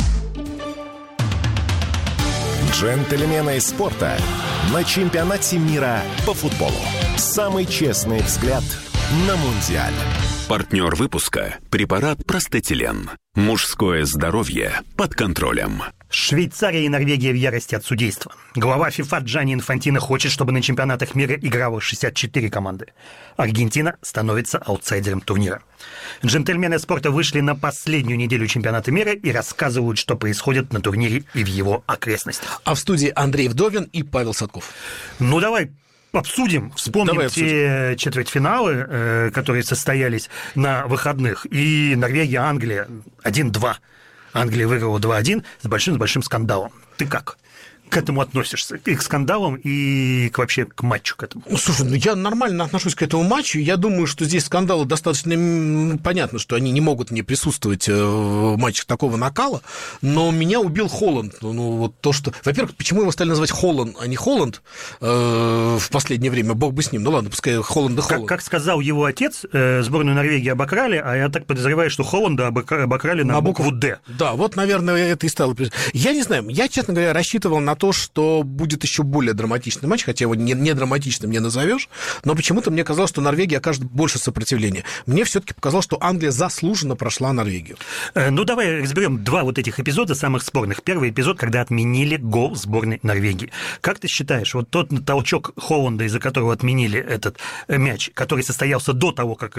Джентльмены спорта на чемпионате мира по футболу. Самый честный взгляд на Мундиаль. Партнер выпуска – препарат Простетилен. Мужское здоровье под контролем. Швейцария и Норвегия в ярости от судейства. Глава ФИФА Джанни Инфантино хочет, чтобы на чемпионатах мира играло 64 команды. Аргентина становится аутсайдером турнира. Джентльмены спорта вышли на последнюю неделю чемпионата мира и рассказывают, что происходит на турнире и в его окрестностях. А в студии Андрей Вдовин и Павел Садков. Ну, давай обсудим, вспомним те четвертьфиналы, которые состоялись на выходных. И Норвегия, Англия 1-2. Англия выиграла 2-1 с большим скандалом. Ты как к этому относишься? И к скандалам, и вообще к матчу к этому? Слушай, я нормально отношусь к этому матчу. Я думаю, что здесь скандалы достаточно понятно, что они не могут не присутствовать в матчах такого накала, но меня убил Холланд. Во-первых, почему его стали называть Холланд, а не Холланд в последнее время? Бог бы с ним. Ну ладно, пускай Холланд и Холланд. Как сказал его отец, сборную Норвегии обокрали, а я так подозреваю, что Холланда обокрали на букву «Д». Да, вот, наверное, это и стало. Я не знаю, я, честно говоря, рассчитывал на то, что будет еще более драматичный матч, хотя его не драматичным не назовешь, но почему-то мне казалось, что Норвегия окажет больше сопротивления. Мне все-таки показалось, что Англия заслуженно прошла Норвегию. Ну, давай разберем два вот этих эпизода самых спорных. Первый эпизод, когда отменили гол сборной Норвегии. Как ты считаешь, вот тот толчок Холланда, из-за которого отменили этот мяч, который состоялся до того, как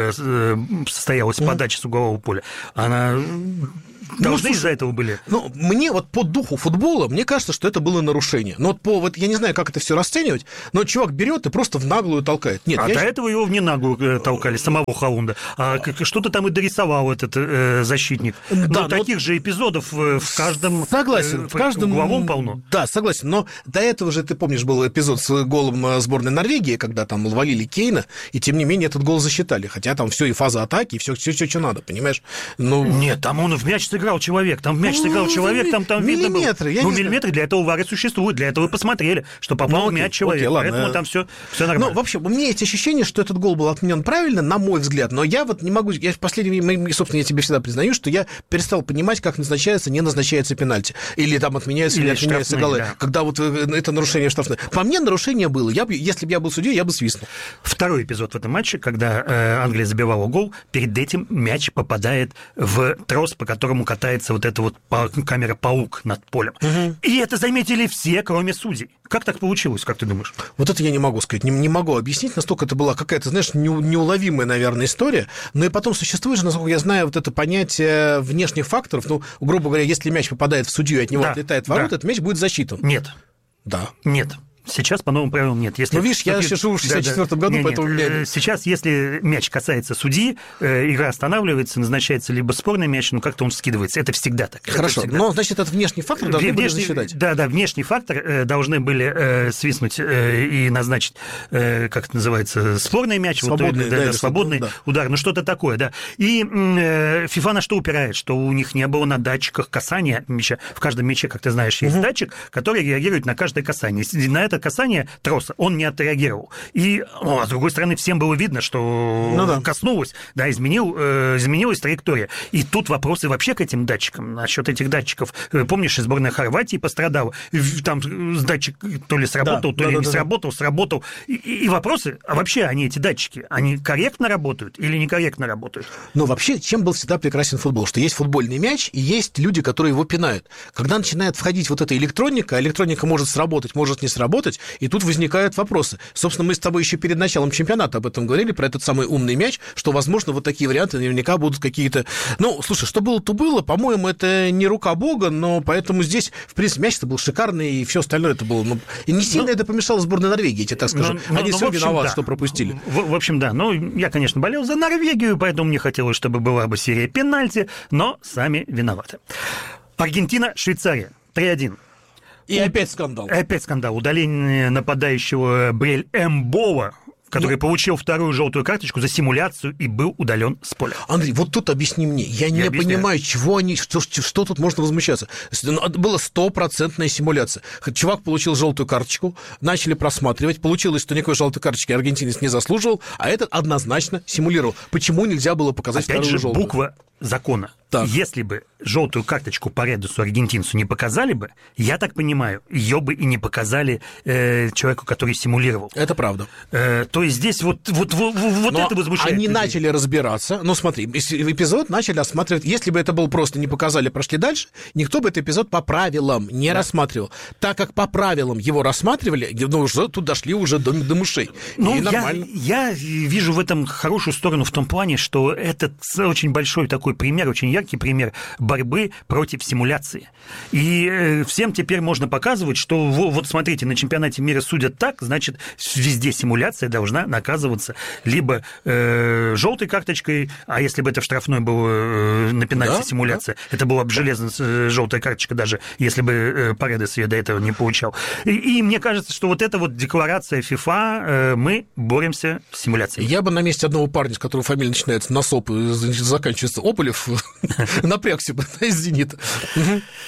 состоялась подача с углового поля, она... Должны из-за этого были? Ну, мне вот по духу футбола, мне кажется, что это было нарушение. Но вот я не знаю, как это все расценивать, но чувак берет и просто в наглую толкает. Нет, до этого его в ненаглую толкали, самого Холланда. А что-то там и дорисовал этот защитник. Да, но таких же эпизодов в каждом... Согласен, в каждом угловом полно. Да, согласен, но до этого же, ты помнишь, был эпизод с голом сборной Норвегии, когда там валили Кейна, и тем не менее этот гол засчитали. Хотя там все и фаза атаки, и все, что надо, понимаешь? Ну... Нет, там он в мяч сыграл человек, там в мяч сыграл человек, там видно было. Миллиметры для этого ВАР и существуют, для этого вы посмотрели, что попал в мяч человек, поэтому там все нормально. Ну, в общем, у меня есть ощущение, что этот гол был отменен правильно, на мой взгляд, но я вот не могу, я в последнее время, собственно, я тебе всегда признаю, что я перестал понимать, как назначается, не назначается пенальти, или там отменяются, или отменяются голы, да. Когда вот это нарушение штрафное. По мне нарушение было, если бы я был судьей, я бы свистнул. Второй эпизод в этом матче, когда Англия забивала гол, перед этим мяч попадает в трос, по которому катается вот эта вот камера-паук над полем. Угу. И это заметили все, кроме судей. Как так получилось, как ты думаешь? Вот это я не могу сказать, не могу объяснить, настолько это была какая-то, знаешь, неуловимая, наверное, история. Но и потом существует же, насколько я знаю, вот это понятие внешних факторов. Ну, грубо говоря, если мяч попадает в судью и от него отлетает в ворота, этот мяч будет засчитан. Нет. Да. Нет. Сейчас по новым правилам нет. Если... Ну, видишь, я сижу в 64-м году, поэтому... Нет. Сейчас, если мяч касается судьи, игра останавливается, назначается либо спорный мяч, но как-то он скидывается. Это всегда так. Хорошо, но, значит, этот внешний фактор должны были засчитать. Да, внешний фактор должны были свистнуть и назначить, как это называется, спорный мяч, свободный удар, ну что-то такое, да. И ФИФА на что упирает? Что у них не было на датчиках касания мяча. В каждом мяче, как ты знаешь, есть датчик, который реагирует на каждое касание. На это касание троса он не отреагировал. И, с другой стороны, всем было видно, что коснулось, да, изменилась траектория. И тут вопросы вообще к этим датчикам. Насчет этих датчиков. Помнишь, сборная Хорватии пострадала. Там датчик то ли сработал, то ли не сработал, сработал. И вопросы, а вообще они, эти датчики, они корректно работают или некорректно работают? Но вообще, чем был всегда прекрасен футбол? Что есть футбольный мяч, и есть люди, которые его пинают. Когда начинает входить вот эта электроника, электроника может сработать, может не сработать, и тут возникают вопросы. Собственно, мы с тобой еще перед началом чемпионата об этом говорили, про этот самый умный мяч, что, возможно, вот такие варианты наверняка будут какие-то... Ну, слушай, что было, то было. По-моему, это не рука Бога, но поэтому здесь, в принципе, мяч-то был шикарный, и все остальное это было... Ну, и не сильно это помешало сборной Норвегии, я тебе так скажу. Они все виноваты, что пропустили. В общем, да. Ну, я, конечно, болел за Норвегию, поэтому мне хотелось, чтобы была бы серия пенальти, но сами виноваты. Аргентина, Швейцария. 3-1. И опять скандал. Опять скандал. Удаление нападающего Брель Эмбова, который получил вторую желтую карточку за симуляцию и был удален с поля. Андрей, вот тут объясни мне. Я не понимаю, чего они, что тут можно возмущаться. Была 100% симуляция. Чувак получил желтую карточку, начали просматривать. Получилось, что никакой желтой карточки аргентинец не заслуживал, а этот однозначно симулировал. Почему нельзя было показать опять вторую желтую? Буква закона. Так. Если бы желтую карточку по Редусу аргентинцу не показали бы, я так понимаю, ее бы и не показали человеку, который симулировал. Это правда. То есть здесь вот это возмущает. Они начали разбираться. Ну, смотри, эпизод начали осматривать. Если бы это был просто не показали, прошли дальше, никто бы этот эпизод по правилам не рассматривал. Так как по правилам его рассматривали, ну, уже тут дошли уже до мышей. Ну, я вижу в этом хорошую сторону в том плане, что это очень большой такой пример, очень яркий пример борьбы против симуляции. И всем теперь можно показывать, что вот смотрите, на чемпионате мира судят так, значит, везде симуляция должна наказываться либо желтой карточкой, а если бы это в штрафной было на пенальти симуляция, это была бы железная желтая карточка, даже если бы Паредес ее до этого не получал. И мне кажется, что вот эта вот декларация ФИФА, мы боремся с симуляцией. Я бы на месте одного парня, с которого фамилия начинается на СОП и заканчивается Ополев, напрягся бы из «Зенита».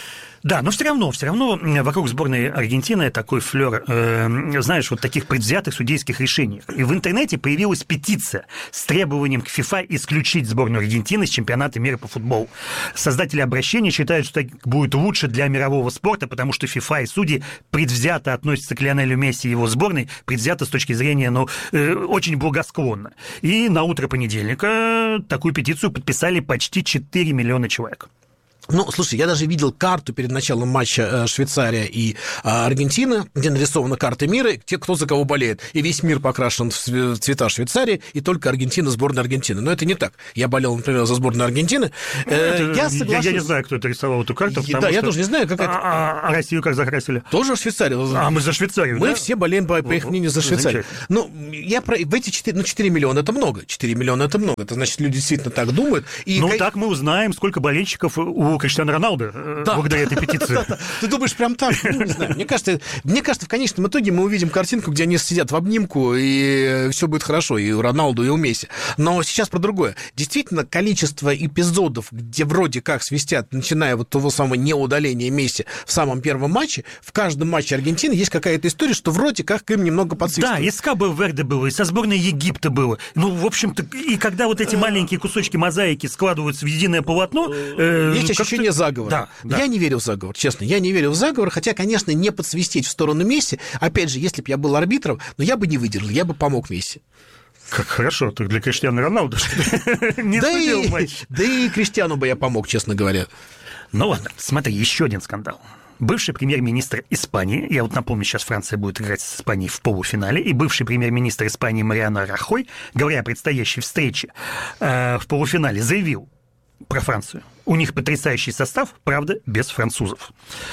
Да, но все равно вокруг сборной Аргентины такой флёр, знаешь, вот таких предвзятых судейских решений. И в интернете появилась петиция с требованием к ФИФА исключить сборную Аргентины с чемпионата мира по футболу. Создатели обращения считают, что так будет лучше для мирового спорта, потому что ФИФА и судьи предвзято относятся к Лионелю Месси и его сборной, предвзято с точки зрения, очень благосклонно. И на утро понедельника такую петицию подписали почти 4 миллиона человек. Ну, слушай, я даже видел карту перед началом матча Швейцария и Аргентина, где нарисована карта мира, кто за кого болеет. И весь мир покрашен в цвета Швейцарии, и только Аргентина, сборная Аргентины. Но это не так. Я болел, например, за сборную Аргентины. Я соглашусь. Я не знаю, кто это рисовал эту карту. Да, я тоже не знаю, как это... А Россию как закрасили? Тоже Швейцарию. Мы за Швейцарию, Мы все болеем, по их мнению, за Швейцарию. Ну, в эти 4 миллиона это много. 4 миллиона это много. Это значит, люди действительно так думают. Так мы узнаем, сколько болельщиков у Криштиану Роналду благодаря этой петиции. Ты думаешь, прям так? Не знаю. Мне кажется, в конечном итоге мы увидим картинку, где они сидят в обнимку, и все будет хорошо, и у Роналду, и у Месси. Но сейчас про другое. Действительно, количество эпизодов, где вроде как свистят, начиная вот того самого неудаления Месси в самом первом матче, в каждом матче Аргентины есть какая-то история, что вроде как им немного подсвистывают. Да, и с Кабо-Верде было, и со сборной Египта было. В общем-то, и когда вот эти маленькие кусочки мозаики складываются в единое полотно... Есть ощущение заговора. Да. Я не верю в заговор, честно. Я не верю в заговор, хотя, конечно, не подсвистеть в сторону Месси. Опять же, если бы я был арбитром, но я бы не выдержал, я бы помог Месси. Как хорошо, ты для Криштиану Роналду не судил матч. Да и Криштиану бы я помог, честно говоря. Ну ладно, смотри, еще один скандал. Бывший премьер-министр Испании, я вот напомню, сейчас Франция будет играть с Испанией в полуфинале, и бывший премьер-министр Испании Мариано Рахой, говоря о предстоящей встрече в полуфинале, заявил про Францию. У них потрясающий состав, правда, без французов.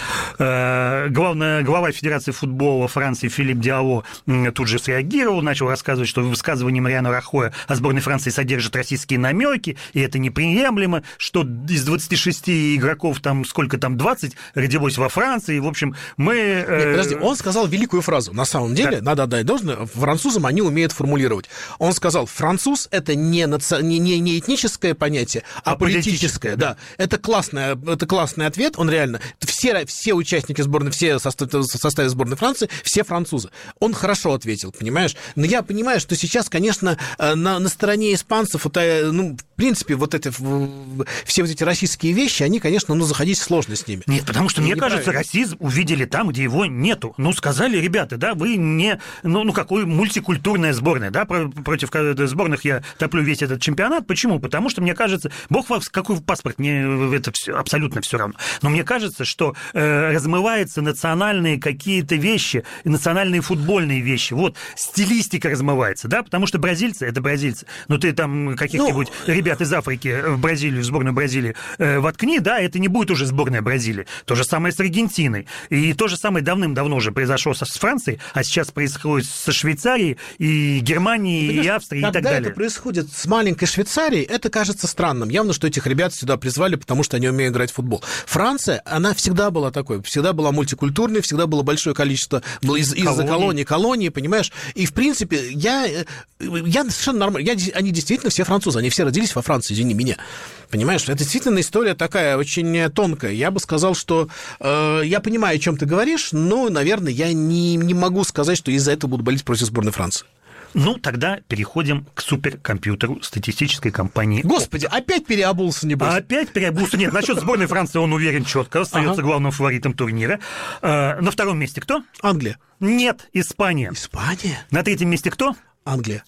Глава Федерации футбола Франции Филипп Диало тут же среагировал, начал рассказывать, что в высказывании Мариано Рахоя о сборной Франции содержат российские намеки, и это неприемлемо, что из 26 игроков, сколько там, 20 родилось во Франции, в общем, мы... Нет, подожди, он сказал великую фразу, на самом деле, надо отдать должное, французам они умеют формулировать. Он сказал, француз – это не этническое понятие, а политическое, да. Это классный ответ, он реально... Все участники сборной, все в составе сборной Франции, все французы. Он хорошо ответил, понимаешь? Но я понимаю, что сейчас, конечно, на стороне испанцев, в принципе, все вот эти российские вещи, они, конечно, заходить сложно с ними. Нет, потому что, мне кажется, расизм увидели там, где его нету. Сказали, ребята, да, вы не... какой мультикультурная сборная, да, против сборных я топлю весь этот чемпионат. Почему? Потому что, мне кажется, бог вас, какой паспорт, мне это абсолютно все равно. Но мне кажется, что размываются национальные какие-то вещи, национальные футбольные вещи. Вот, стилистика размывается, да, потому что бразильцы – это бразильцы. Ты там каких-нибудь ребят из Африки в Бразилию, в сборную Бразилии воткни, да, это не будет уже сборная Бразилии. То же самое с Аргентиной. И то же самое давным-давно уже произошло с Францией, а сейчас происходит со Швейцарией, и Германией, и Австрией, и так далее. Когда это происходит с маленькой Швейцарией, это кажется странным. Явно, что этих ребят сюда призвали, потому что они умеют играть в футбол. Франция, она всегда была такой, всегда была мультикультурной, всегда было большое количество из-за колонии, понимаешь? И, в принципе, я совершенно нормально. Они действительно все французы, они все родились во Франции, извини меня. Понимаешь, это действительно история такая очень тонкая. Я бы сказал, что я понимаю, о чем ты говоришь, но, наверное, я не могу сказать, что из-за этого буду болеть против сборной Франции. Тогда переходим к суперкомпьютеру статистической компании. Господи, опять переобулся, небось? Опять переобулся. Нет, насчет сборной Франции он уверен четко, остается главным фаворитом турнира. На втором месте кто? Англия. Нет, Испания. Испания? На третьем месте кто? Англия.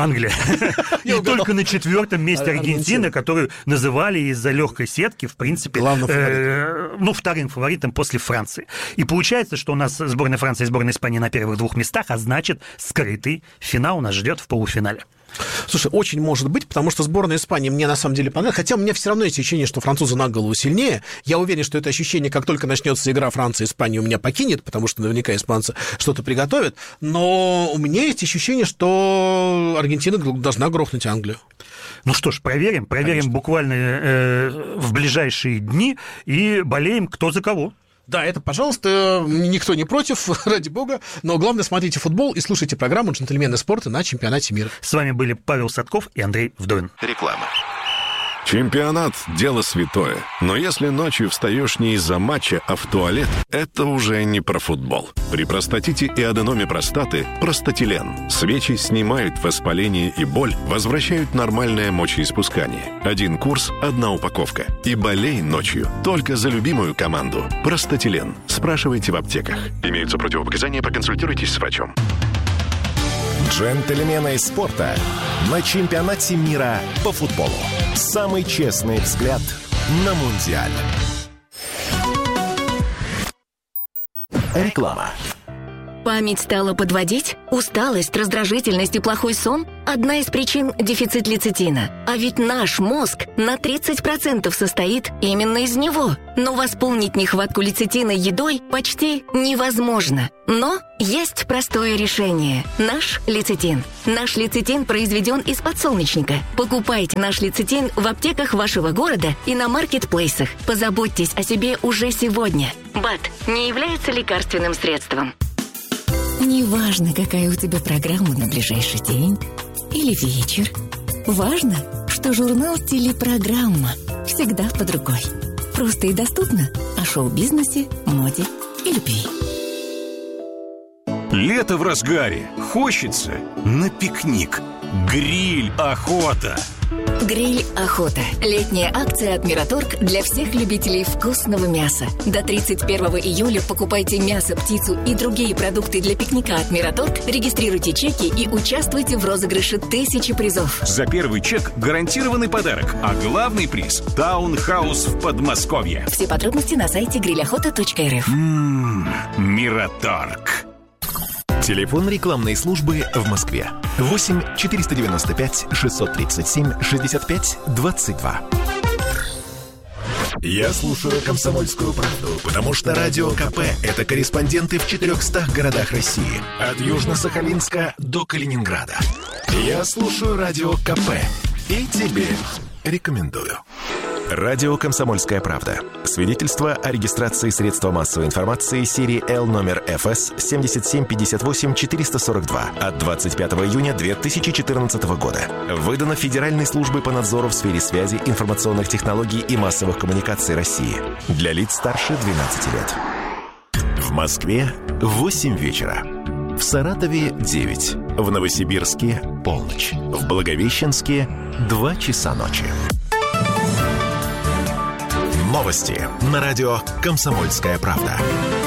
И только на четвертом месте Аргентина, которую называли из-за легкой сетки, в принципе, вторым фаворитом после Франции. И получается, что у нас сборная Франции и сборная Испании на первых двух местах, а значит, скрытый финал нас ждет в полуфинале. Слушай, очень может быть, потому что сборная Испании мне на самом деле понравилась. Хотя у меня все равно есть ощущение, что французы на голову сильнее. Я уверен, что это ощущение, как только начнется игра Франция-Испания, у меня покинет, потому что наверняка испанцы что-то приготовят. Но у меня есть ощущение, что Аргентина должна грохнуть Англию. Ну что ж, проверим Конечно. Буквально в ближайшие дни и болеем кто за кого. Да, это, пожалуйста, никто не против, ради бога, но главное, смотрите футбол и слушайте программу «Джентльмены спорта» на чемпионате мира. С вами были Павел Садков и Андрей Вдовин. Реклама. Чемпионат – дело святое. Но если ночью встаешь не из-за матча, а в туалет, это уже не про футбол. При простатите и аденоме простаты – простатилен. Свечи снимают воспаление и боль, возвращают нормальное мочеиспускание. 1 курс – 1 упаковка. И болей ночью только за любимую команду. Простатилен. Спрашивайте в аптеках. Имеются противопоказания, проконсультируйтесь с врачом. Джентльмены спорта на чемпионате мира по футболу. Самый честный взгляд на Мундиаль. Реклама. Память стала подводить? Усталость, раздражительность и плохой сон? Одна из причин – дефицит лецитина. А ведь наш мозг на 30% состоит именно из него. Но восполнить нехватку лецитина едой почти невозможно. Но есть простое решение – наш лецитин. Наш лецитин произведен из подсолнечника. Покупайте наш лецитин в аптеках вашего города и на маркетплейсах. Позаботьтесь о себе уже сегодня. БАД не является лекарственным средством. Неважно, какая у тебя программа на ближайший день или вечер. Важно, что журнал «Телепрограмма» всегда под рукой. Просто и доступно о шоу-бизнесе, моде и любви. Лето в разгаре. Хочется на пикник. Гриль охота. Гриль охота. Летняя акция от Мираторг для всех любителей вкусного мяса. До 31 июля покупайте мясо, птицу и другие продукты для пикника от Мираторг, регистрируйте чеки и участвуйте в розыгрыше 1000 призов. За первый чек гарантированный подарок, а главный приз – таунхаус в Подмосковье. Все подробности на сайте грилохота.рф. Мираторг. Телефон рекламной службы в Москве. 8 495 637 65 22. Я слушаю «Комсомольскую правду», потому что Радио КП – это корреспонденты в 400 городах России. От Южно-Сахалинска до Калининграда. Я слушаю Радио КП и тебе рекомендую. Радио «Комсомольская правда». Свидетельство о регистрации средства массовой информации серии Л номер ФС 7758-442 от 25 июня 2014 года. Выдано Федеральной службой по надзору в сфере связи, информационных технологий и массовых коммуникаций России. Для лиц старше 12 лет. В Москве 8 вечера. В Саратове 9. В Новосибирске полночь. В Благовещенске 2 часа ночи. Новости на радио «Комсомольская правда».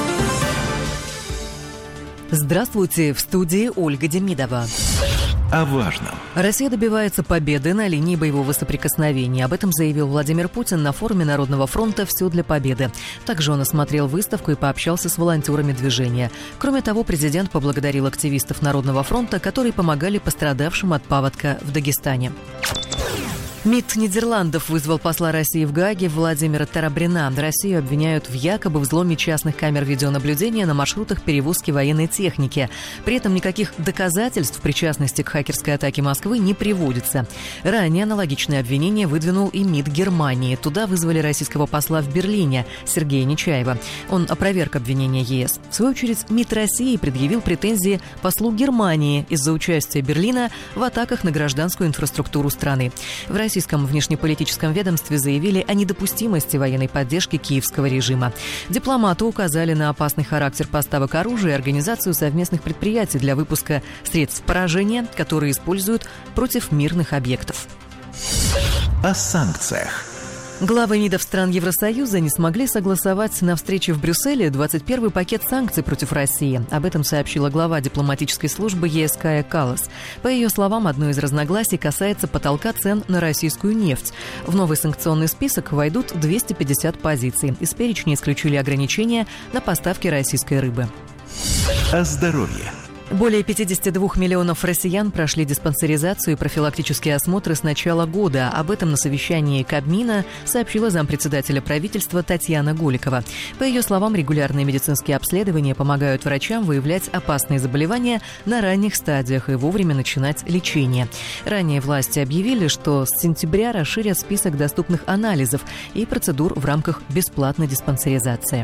Здравствуйте, в студии Ольга Демидова. О важном. Россия добивается победы на линии боевого соприкосновения. Об этом заявил Владимир Путин на форуме Народного фронта «Все для победы». Также он осмотрел выставку и пообщался с волонтерами движения. Кроме того, президент поблагодарил активистов Народного фронта, которые помогали пострадавшим от паводка в Дагестане. МИД Нидерландов вызвал посла России в Гааге Владимира Тарабрина. Россию обвиняют в якобы взломе частных камер видеонаблюдения на маршрутах перевозки военной техники. При этом никаких доказательств причастности к хакерской атаке Москвы не приводится. Ранее аналогичное обвинение выдвинул и МИД Германии. Туда вызвали российского посла в Берлине Сергея Нечаева. Он опроверг обвинения ЕС. В свою очередь, МИД России предъявил претензии послу Германии из-за участия Берлина в атаках на гражданскую инфраструктуру страны. В российском внешнеполитическом ведомстве заявили о недопустимости военной поддержки киевского режима. Дипломаты указали на опасный характер поставок оружия и организацию совместных предприятий для выпуска средств поражения, которые используют против мирных объектов. О санкциях. Главы МИДов стран Евросоюза не смогли согласовать на встрече в Брюсселе 21-й пакет санкций против России. Об этом сообщила глава дипломатической службы ЕС Кая Каллас. По ее словам, одно из разногласий касается потолка цен на российскую нефть. В новый санкционный список войдут 250 позиций. Из перечня исключили ограничения на поставки российской рыбы. О здоровье. Более 52 миллионов россиян прошли диспансеризацию и профилактические осмотры с начала года. Об этом на совещании Кабмина сообщила зампредседателя правительства Татьяна Голикова. По ее словам, регулярные медицинские обследования помогают врачам выявлять опасные заболевания на ранних стадиях и вовремя начинать лечение. Ранее власти объявили, что с сентября расширят список доступных анализов и процедур в рамках бесплатной диспансеризации.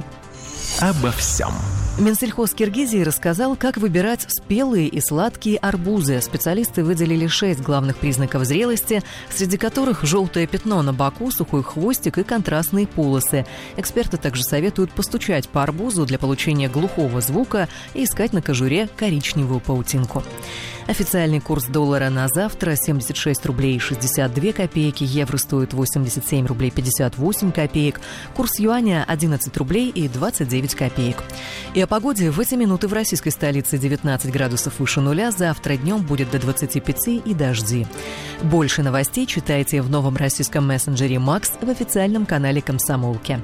Обо всем. Минсельхоз Киргизии рассказал, как выбирать спелые и сладкие арбузы. Специалисты выделили 6 главных признаков зрелости, среди которых желтое пятно на боку, сухой хвостик и контрастные полосы. Эксперты также советуют постучать по арбузу для получения глухого звука и искать на кожуре коричневую паутинку. Официальный курс доллара на завтра 76 рублей 62 копейки, евро стоит 87 рублей 58 копеек, курс юаня 11 рублей и 29 копеек. И о погоде в эти минуты в российской столице 19 градусов выше нуля, завтра днем будет до 25 и дожди. Больше новостей читайте в новом российском мессенджере «Макс» в официальном канале «Комсомолки».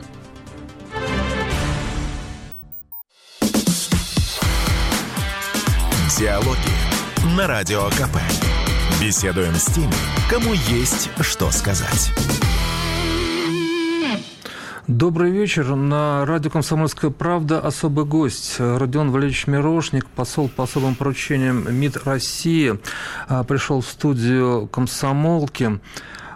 Диалоги на Радио КП. Беседуем с теми, кому есть что сказать. Добрый вечер. На радио «Комсомольская правда» особый гость. Родион Валерьевич Мирошник, посол по особым поручениям МИД России, пришел в студию «Комсомолки».